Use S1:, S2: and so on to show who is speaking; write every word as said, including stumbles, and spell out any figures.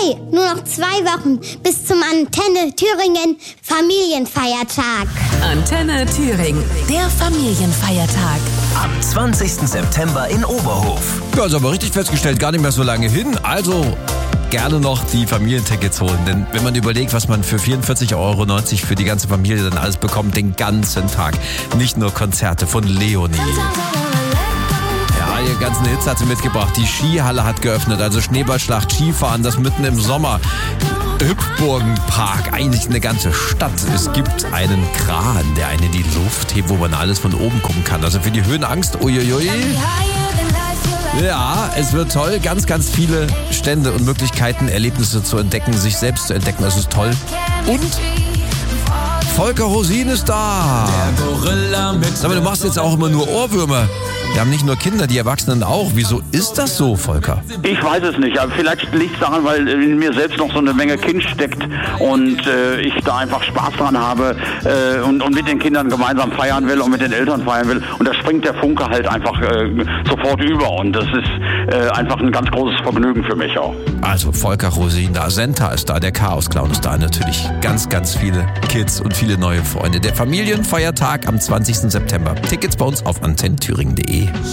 S1: Hey, nur noch zwei Wochen bis zum Antenne Thüringen Familienfeiertag.
S2: Antenne Thüringen, der Familienfeiertag.
S3: Am zwanzigsten September in Oberhof.
S4: Ja, ist aber richtig festgestellt, gar nicht mehr so lange hin. Also gerne noch die Familientickets holen. Denn wenn man überlegt, was man für vierundvierzig Euro neunzig für die ganze Familie dann alles bekommt, den ganzen Tag. Nicht nur Konzerte von Leonie. Ja, ihre ganzen Hits hat sie mitgebracht. Die Skihalle hat geöffnet, also Schneeballschlacht, Skifahren, das mitten im Sommer. Hüpfburgenpark, eigentlich eine ganze Stadt. Es gibt einen Kran, der einen in die Luft hebt, wo man alles von oben gucken kann. Also für die Höhenangst, uiuiui. Ja, es wird toll. Ganz, ganz viele Stände und Möglichkeiten, Erlebnisse zu entdecken, sich selbst zu entdecken. Das ist toll. Und Volker Rosin ist da.
S5: Der Gorilla mit
S4: Sag mal, du machst jetzt auch immer nur Ohrwürmer. Wir haben nicht nur Kinder, die Erwachsenen auch. Wieso ist das so, Volker?
S6: Ich weiß es nicht. Aber vielleicht liegt es daran, weil in mir selbst noch so eine Menge Kind steckt und äh, ich da einfach Spaß dran habe äh, und, und mit den Kindern gemeinsam feiern will und mit den Eltern feiern will. Und da springt der Funke halt einfach äh, sofort über. Und das ist äh, einfach ein ganz großes Vergnügen für mich auch.
S4: Also Volker Rosin da, Senta ist da, der Chaos-Clown ist da. Natürlich ganz, ganz viele Kids und viele neue Freunde. Der Familienfeiertag am zwanzigsten September. Tickets bei uns auf antenne thüringen punkt de.